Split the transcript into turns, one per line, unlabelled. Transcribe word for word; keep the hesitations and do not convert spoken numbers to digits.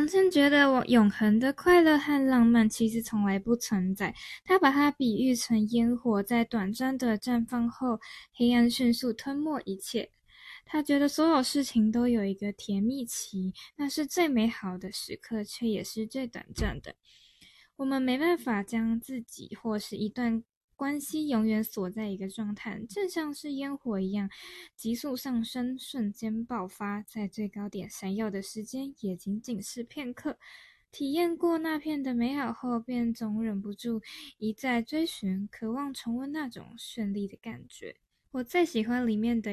杨千觉得我永恒的快乐和浪漫其实从来不存在，他把它比喻成烟火在短暂的绽放后，黑暗迅速吞没一切。他觉得所有事情都有一个甜蜜期，那是最美好的时刻，却也是最短暂的。我们没办法将自己或是一段关系永远锁在一个状态，正像是烟火一样，急速上升，瞬间爆发，在最高点闪耀的时间也仅仅是片刻。体验过那片的美好后，便总忍不住一再追寻，渴望重温那种绚丽的感觉。我最喜欢里面的